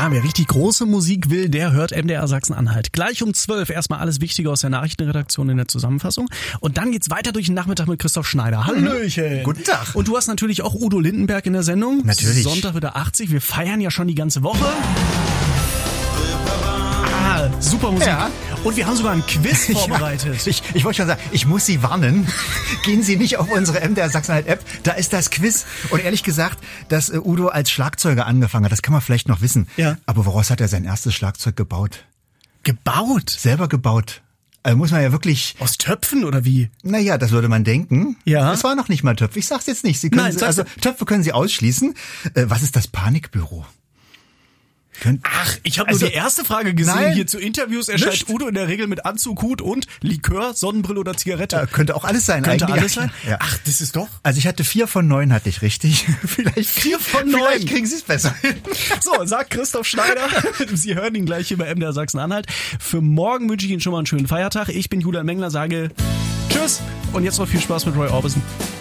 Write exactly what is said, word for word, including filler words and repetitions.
Ja, wer richtig große Musik will, der hört M D R Sachsen-Anhalt. Gleich um zwölf erstmal alles Wichtige aus der Nachrichtenredaktion in der Zusammenfassung. Und dann geht's weiter durch den Nachmittag mit Christoph Schneider. Hallöchen. Guten Tag. Und du hast natürlich auch Udo Lindenberg in der Sendung. Natürlich. Sonntag wird er achtzig. Wir feiern ja schon die ganze Woche. Ah, super Musik. Ja. Und wir haben sogar ein Quiz vorbereitet. Ja, ich, ich wollte schon sagen, ich muss Sie warnen. Gehen Sie nicht auf unsere M D R Sachsen-Anhalt-App. Da ist das Quiz. Und ehrlich gesagt, dass äh, Udo als Schlagzeuger angefangen hat, das kann man vielleicht noch wissen. Ja. Aber woraus hat er sein erstes Schlagzeug gebaut? Gebaut? Selber gebaut. Also muss man ja wirklich... Aus Töpfen oder wie? Naja, das würde man denken. Ja. Es war noch nicht mal Töpfe. Ich sag's jetzt nicht. Sie können Nein, Sie, sag's also Töpfe können Sie ausschließen. Äh, was ist das Panikbüro? Könnt, Ach, ich habe also, nur die erste Frage gesehen. nein, Hier zu Interviews erscheint nicht. Udo in der Regel mit Anzug, Hut und Likör, Sonnenbrille oder Zigarette. äh, könnte auch alles sein. Könnte eigentlich. alles sein? Ja. Ach, das ist doch... Also ich hatte vier von neun, hatte ich richtig. Vielleicht Vier von neun. Vielleicht kriegen Sie es besser hin. So, sagt Christoph Schneider. Sie hören ihn gleich hier bei M D R Sachsen-Anhalt. Für morgen wünsche ich Ihnen schon mal einen schönen Feiertag. Ich bin Julian Mengler, sage Tschüss und jetzt noch viel Spaß mit Roy Orbison.